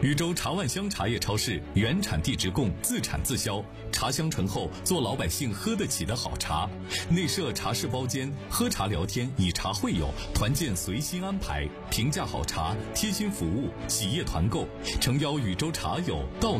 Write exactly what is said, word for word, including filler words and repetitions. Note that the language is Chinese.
禹州茶万乡茶叶超市原产地直供，自产自销，茶香醇厚，做老百姓喝得起的好茶。内设茶室包间，喝茶聊天，以茶会友，团建随心安排，平价好茶，贴心服务，企业团购，诚邀禹州茶友到